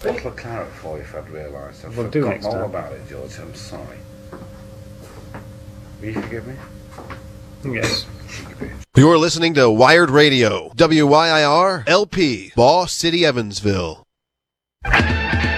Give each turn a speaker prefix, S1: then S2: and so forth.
S1: bottle of claret for you if I'd realised. I've
S2: We'll do
S1: forgotten
S2: next
S1: all
S2: time.
S1: about it, George. I'm sorry. Will you forgive me?
S2: Yes.
S3: You're listening to Wired Radio, WYIR LP, Ball City, Evansville.